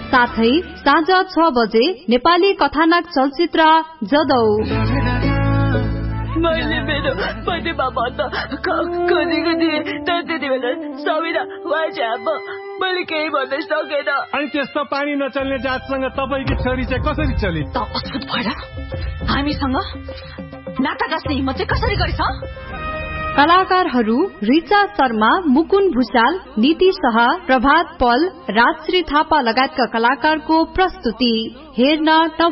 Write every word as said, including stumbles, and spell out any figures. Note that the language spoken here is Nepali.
साथै साँझ छ बजे नेपाली कथानक चलचित्र जदौ। मैले मेरो बर्थडेमा भन्दा खोजेको थिएँ तर त्यति बेला सबिना वाइजाब मैले केही भन्न सकेन। अनि त्यस्तो पानी नचल्ने जातसँग तपाईँकी छोरी चाहिँ कसरी चली? त अद्भुत भएर हामीसँग नाता गाँच्ने हिम्मत चाहिँ कसरी गरिस? कलाकारहरू रिचा शर्मा, मुकुन भुषाल, नीति शाह, प्रभात पल, राजश्री थापा लगायतका कलाकारको प्रस्तुति हेर्न